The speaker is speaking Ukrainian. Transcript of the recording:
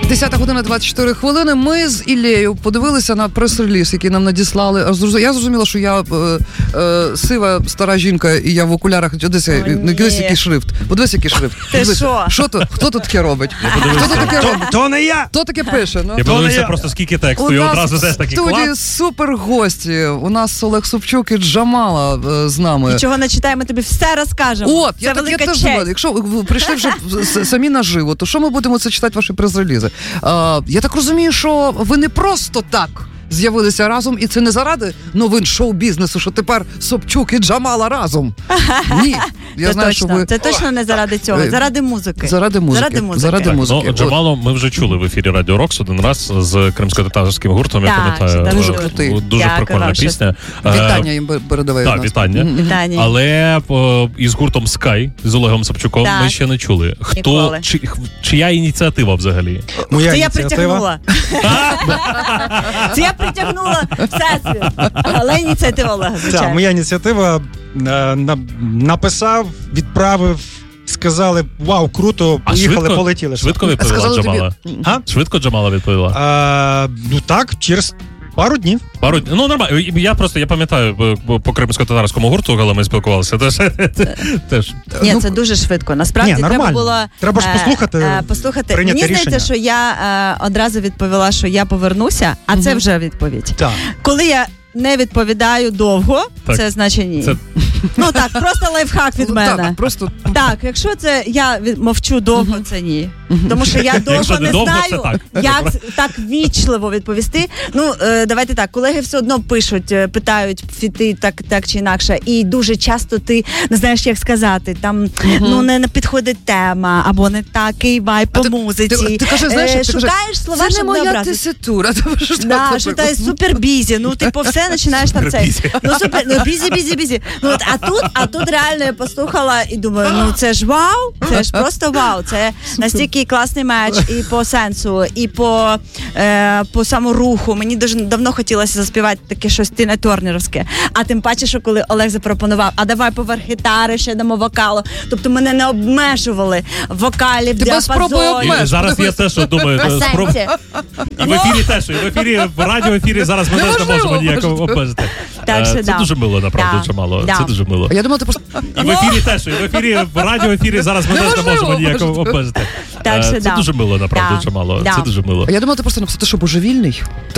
10:24. Ми з Іллею подивилися на прес-реліз, який нам надіслали. Я зрозуміла, що я сива стара жінка, і я в окулярах. Дивись, який шрифт. Подивись, який шрифт. Ти що? Хто тут таке робить? Хто тут таке робить? То не я! Хто таке пише? Я подивився просто скільки тексту, і одразу теж такий клас. У нас в студії супер гості. У нас Олег Собчук і Джамала з нами. Нічого не читаємо, тобі все розкажемо. От, я теж думаю, якщо ви прийшли вже самі наживо, то що ми будемо це читати ваші прес-релізи? Я так розумію, що ви не просто так з'явилися разом, і це не заради новин шоу-бізнесу, що тепер Собчук і Джамала разом. Ні. Я знаю, що ви... Це точно не заради цього, заради музики. Заради музики. Ну, Джамалу ми вже чули в ефірі Радіо Рокс один раз з кримсько-татарським гуртом, я пам'ятаю. Дуже крутий. Дуже прикольна пісня. Вітання їм передаваю. Так, вітання. Але із гуртом Sky, з Олегом Собчуком, ми ще не чули. Чия ініціатива взагалі? Моя це ініціатива. Це я притягнула всесвіт. Але ініціатива Олега, звичайно. Так, моя ініціатива. Написав, відправив, сказали, вау, круто, поїхали, полетіли. Швидко відповіла Джамала? Швидко Джамала відповіла? Ну так, через пару днів. Ну, нормально. Я пам'ятаю, по кримсько-татарському гурту, коли ми спілкувалися, теж. Ні, це дуже швидко. Насправді треба було... Треба ж послухати. Мені здається, що я одразу відповіла, що я повернуся, а це вже відповідь. Так. Коли я не відповідаю довго, це значить ні. Ну так, просто лайфхак від мене. Так, якщо це я мовчу довго, це ні. Тому що я довго не знаю, як так вічливо відповісти. Ну, давайте так, колеги все одно пишуть, питають фіти так чи інакше, і дуже часто ти не знаєш, як сказати. Там, ну, не підходить тема, або не такий вайб по музиці. Ти кажеш, знаєш, шукаєш слова, щоб не образити. Це не моя теситура. Да, що ти супер-бізі, ну, типу, все починаєш там цей. Ну, супер, ну, бізі. Ну, а тут реально я послухала і думаю, ну, це ж вау, це ж просто вау. Це настільки класний меч і по сенсу, і по саморуху. Мені дуже давно хотілося заспівати таке щось Тіна Торнеровське. А тим паче, що коли Олег запропонував, а давай поверх гітари ще дамо вокалу. Тобто мене не обмежували вокалі в діапазоні. Зараз я теж думаю, і в ефірі теж, в радіоефірі зараз ми теж не можемо ніякого обмежити. Це дуже мило, направду, Джамало. Це дуже мило. Я думала, ти просто... І в ефірі теж, в радіоефірі зараз ми теж не можемо ніякого обмежити. Це дуже мило, направду, Джамало. Це дуже мило. Я думала, ти просто написати, що божевільний.